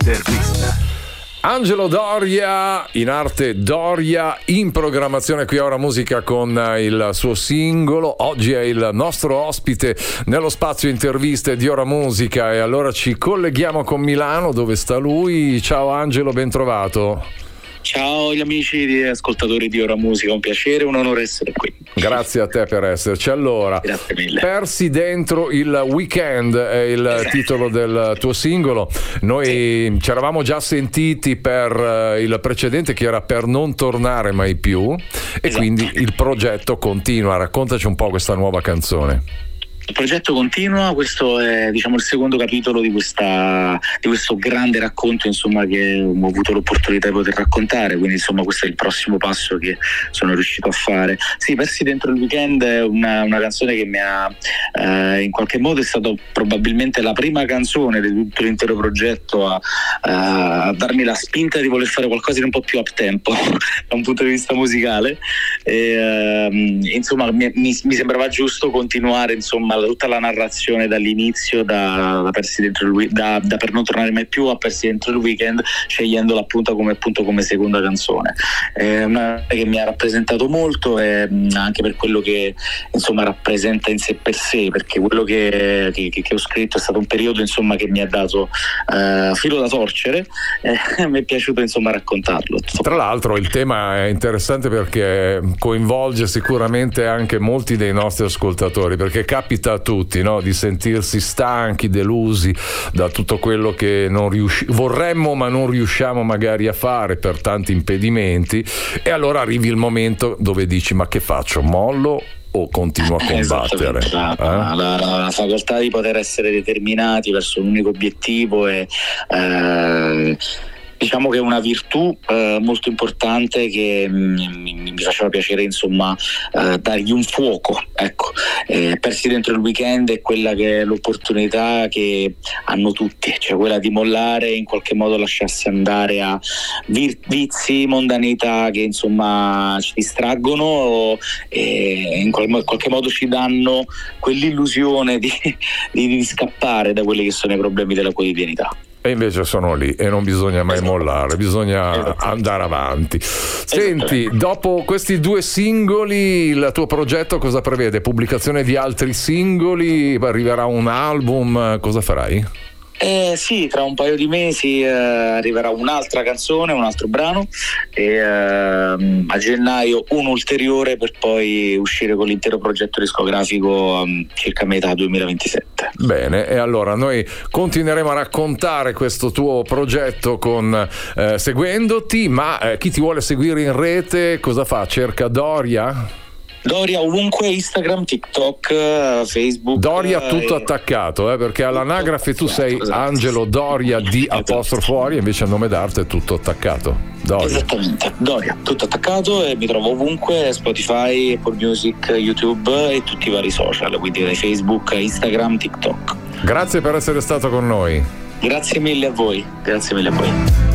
Intervista. Angelo Doria, in arte Doria, in programmazione qui a Ora Musica con il suo singolo. Oggi è il nostro ospite nello spazio interviste di Ora Musica e allora ci colleghiamo con Milano dove sta lui. Ciao Angelo, ben trovato. Ciao gli amici e ascoltatori di Ora Musica, un piacere, un onore essere qui. Grazie a te per esserci. Allora, grazie mille. Persi dentro il weekend è il titolo del tuo singolo. Noi ci eravamo già sentiti per il precedente che era Per non tornare mai più e quindi il progetto continua. Raccontaci un po' questa nuova canzone. Il progetto continua, questo è il secondo capitolo di questo grande racconto che ho avuto l'opportunità di poter raccontare, quindi questo è il prossimo passo che sono riuscito a fare. Sì, Persi dentro il weekend è una canzone che mi ha in qualche modo è stata probabilmente la prima canzone di tutto l'intero progetto a darmi la spinta di voler fare qualcosa di un po' più up tempo da un punto di vista musicale e, mi sembrava giusto continuare tutta la narrazione dall'inizio da Persi dentro il da Per non tornare mai più a Persi dentro il weekend, scegliendola appunto come seconda canzone. È una che mi ha rappresentato molto e anche per quello che rappresenta in sé per sé, perché quello che ho scritto è stato un periodo che mi ha dato filo da torcere e mi è piaciuto raccontarlo. Tra l'altro il tema è interessante perché coinvolge sicuramente anche molti dei nostri ascoltatori, perché capita a tutti, no? Di sentirsi stanchi, delusi da tutto quello che vorremmo ma non riusciamo magari a fare per tanti impedimenti, e allora arrivi il momento dove dici: ma che faccio? Mollo o continuo a combattere? La facoltà di poter essere determinati verso un unico obiettivo e diciamo che è una virtù molto importante che mi faceva piacere dargli un fuoco, ecco. Persi dentro il weekend è quella che è l'opportunità che hanno tutti, cioè quella di mollare e in qualche modo lasciarsi andare a vizi, mondanità che ci distraggono e in qualche modo ci danno quell'illusione di scappare da quelli che sono i problemi della quotidianità. E invece sono lì e non bisogna mai mollare, bisogna andare avanti. Senti, dopo questi 2 singoli il tuo progetto cosa prevede? Pubblicazione di altri singoli? Arriverà un album? Cosa farai? Sì, tra un paio di mesi arriverà un'altra canzone, un altro brano e a gennaio un ulteriore, per poi uscire con l'intero progetto discografico circa metà 2027. Bene, e allora noi continueremo a raccontare questo tuo progetto seguendoti, ma chi ti vuole seguire in rete cosa fa? Cerca Doria ovunque, Instagram, TikTok, Facebook. Doria tutto attaccato, perché all'anagrafe tu sei Angelo Doria D apostrofo Oria, invece il nome d'arte è tutto attaccato. Doria. Esattamente, Doria, tutto attaccato, e mi trovo ovunque: Spotify, Apple Music, YouTube e tutti i vari social, quindi Facebook, Instagram, TikTok. Grazie per essere stato con noi. Grazie mille a voi.